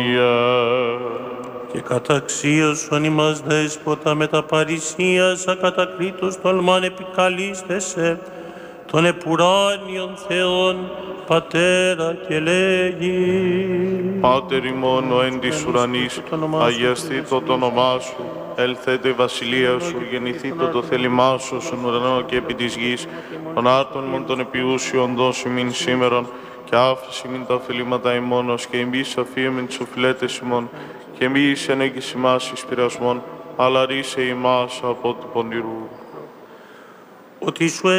Και καταξίωσον ημάς δέσποτα με τα παρησίας ακατακρίτως τολμάν επικαλίστεσαι των επουράνιων Θεών Πατέρα και λέγει. Πάτερ ημών ο εν της ουρανής, αγιαστήτω το όνομά σου, ελθέτε η βασιλεία σου, γεννηθήτω το θέλημά σου στον ουρανό και επί της γης, των άρτων μον των επιούσιων δώσει μην σήμερον, και άφηση μην τα ωφελήματα ημώνος, και εμείς αφίεμεν τις οφειλέτες ημών, και εμείς ενέγγις ημάς εις πειρασμόν, αλλά ρίσε ημάς από του πονηρού. Ότι σου